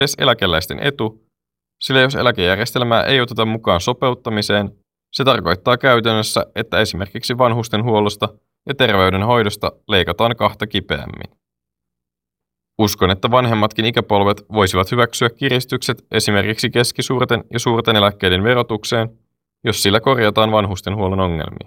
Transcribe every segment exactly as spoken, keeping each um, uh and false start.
edes eläkeläisten etu, sillä jos eläkejärjestelmää ei oteta mukaan sopeuttamiseen, se tarkoittaa käytännössä, että esimerkiksi vanhustenhuollosta ja terveydenhoidosta leikataan kahta kipeämmin. Uskon, että vanhemmatkin ikäpolvet voisivat hyväksyä kiristykset esimerkiksi keskisuurten ja suurten eläkkeiden verotukseen, jos sillä korjataan vanhustenhuollon ongelmia.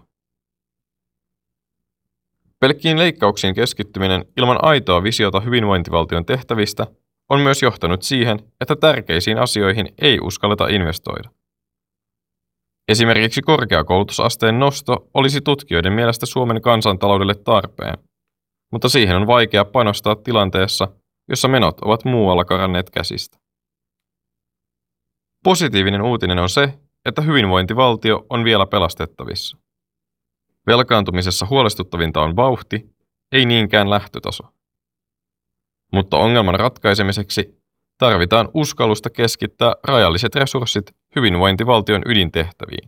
Pelkkiin leikkauksiin keskittyminen ilman aitoa visiota hyvinvointivaltion tehtävistä on myös johtanut siihen, että tärkeisiin asioihin ei uskalleta investoida. Esimerkiksi korkeakoulutusasteen nosto olisi tutkijoiden mielestä Suomen kansantaloudelle tarpeen, mutta siihen on vaikea panostaa tilanteessa, jossa menot ovat muualla karanneet käsistä. Positiivinen uutinen on se, että hyvinvointivaltio on vielä pelastettavissa. Velkaantumisessa huolestuttavinta on vauhti, ei niinkään lähtötaso. Mutta ongelman ratkaisemiseksi tarvitaan uskallusta keskittää rajalliset resurssit hyvinvointivaltion ydintehtäviin.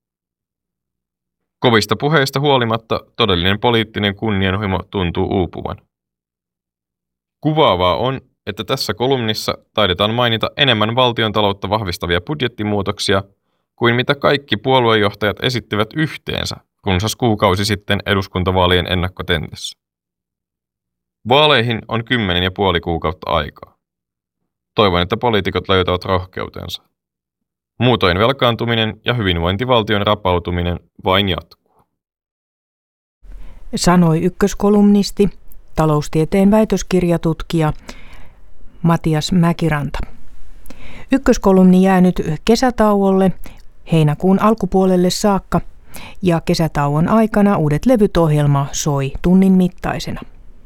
Kovista puheista huolimatta todellinen poliittinen kunnianhimo tuntuu uupuvan. Kuvaavaa on, että tässä kolumnissa taidetaan mainita enemmän valtiontaloutta vahvistavia budjettimuutoksia kuin mitä kaikki puoluejohtajat esittivät yhteensä runsas kuukausi sitten eduskuntavaalien ennakkotentissä. Vaaleihin on kymmenen ja puoli kuukautta aikaa. Toivon, että poliitikot löytävät rohkeutensa. Muutoin velkaantuminen ja hyvinvointivaltion rapautuminen vain jatkuu. Sanoi ykköskolumnisti, taloustieteen väitöskirjatutkija Matias Mäkiranta. Ykköskolumni jää nyt kesätauolle heinäkuun alkupuolelle saakka ja kesätauon aikana Uudet levyt -ohjelma soi tunnin mittaisena.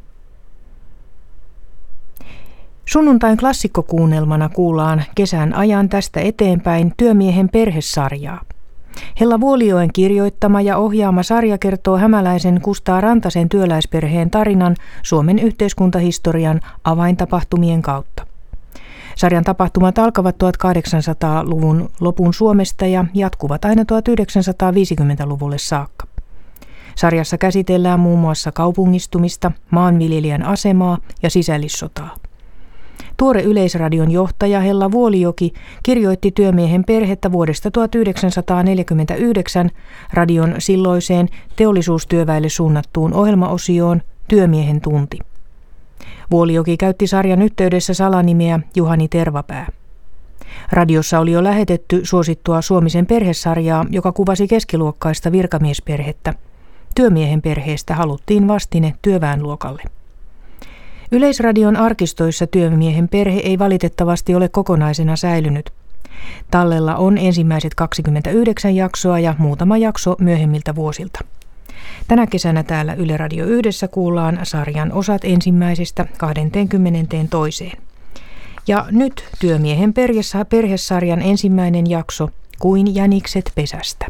Sunnuntain klassikkokuunnelmana kuullaan kesän ajan tästä eteenpäin Työmiehen perhesarjaa. Hella Vuolijoen kirjoittama ja ohjaama sarja kertoo hämäläisen Kustaa Rantasen työläisperheen tarinan Suomen yhteiskuntahistorian avaintapahtumien kautta. Sarjan tapahtumat alkavat tuhatkahdeksansataaluvun lopun Suomesta ja jatkuvat aina tuhatyhdeksänsataaviisikymmentäluvulle saakka. Sarjassa käsitellään muun muassa kaupungistumista, maanviljelijän asemaa ja sisällissotaa. Tuore Yleisradion johtaja Hella Vuolijoki kirjoitti Työmiehen perhettä vuodesta tuhatyhdeksänsataaneljäkymmentäyhdeksän radion silloiseen teollisuustyöväelle suunnattuun ohjelmaosioon Työmiehen tunti. Vuolijoki käytti sarjan yhteydessä salanimeä Juhani Tervapää. Radiossa oli jo lähetetty suosittua Suomisen perhesarjaa, joka kuvasi keskiluokkaista virkamiesperhettä. Työmiehen perheestä haluttiin vastine työväenluokalle. Yleisradion arkistoissa Työmiehen perhe ei valitettavasti ole kokonaisena säilynyt. Tallella on ensimmäiset kaksikymmentäyhdeksän jaksoa ja muutama jakso myöhemmiltä vuosilta. Tänä kesänä täällä Yle Radio Yhdessä kuullaan sarjan osat ensimmäisestä kahteenkymmeneentoiseen. Ja nyt Työmiehen perhesarjan ensimmäinen jakso, Kuin jänikset pesästä.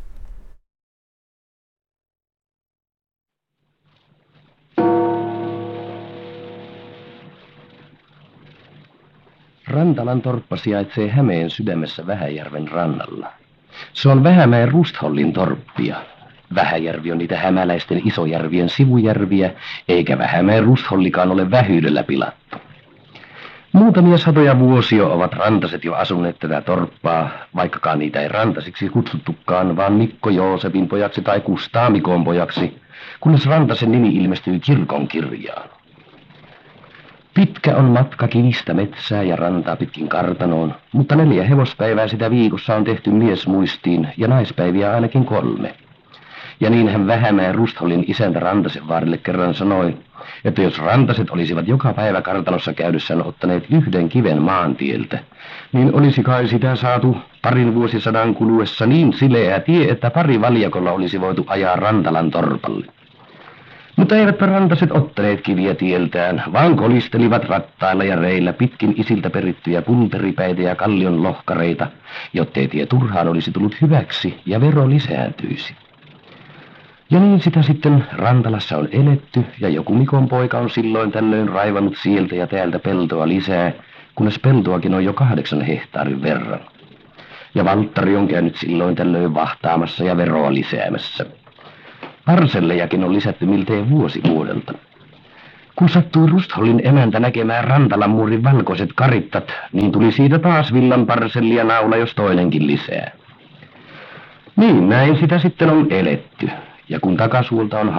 Rantalan torppa sijaitsee Hämeen sydämessä Vähäjärven rannalla. Se on Vähämäen Rusthollin torppia. Vähäjärvi on niitä hämäläisten isojärvien sivujärviä, eikä Vähämäen Rusthollikaan ole vähyydellä pilattu. Muutamia satoja vuosia ovat rantaset jo asuneet tätä torppaa, vaikkakaan niitä ei rantasiksi kutsuttukaan, vaan Mikko Joosepin pojaksi tai Kustaa Mikon pojaksi, kunnes Rantasen nimi ilmestyy kirkon kirjaan. Pitkä on matka kivistä metsää ja rantaa pitkin kartanoon, mutta neljä hevospäivää sitä viikossa on tehty miesmuistiin ja naispäiviä ainakin kolme. Ja niin hän Vähämäen Rusthollin isäntä Rantasen vaarille kerran sanoi, että jos rantaset olisivat joka päivä kartanossa käydessään ottaneet yhden kiven maantieltä, niin olisi kai sitä saatu parin vuosisadan kuluessa niin sileä tie, että pari valjakolla olisi voitu ajaa Rantalan torpalle. Mutta eivätpä rantaset ottaneet kiviä tieltään, vaan kolistelivat rattailla ja reillä pitkin isiltä perittyjä pulteripäitä ja kallion lohkareita, jottei tie turhaan olisi tullut hyväksi ja vero lisääntyisi. Ja niin sitä sitten Rantalassa on eletty, ja joku Mikon poika on silloin tällöin raivannut sieltä ja täältä peltoa lisää, kunnes peltoakin on jo kahdeksan hehtaarin verran. Ja Valttari on käynyt silloin tällöin vahtaamassa ja veroa lisäämässä. Parsellejakin on lisätty miltei vuosi vuodelta. Kun sattui Rusthollin emäntä näkemään Rantalan muurin valkoiset karittat, niin tuli siitä taas villan parsellia naula, jos toinenkin lisää. Niin näin sitä sitten on eletty, ja kun takasuulta on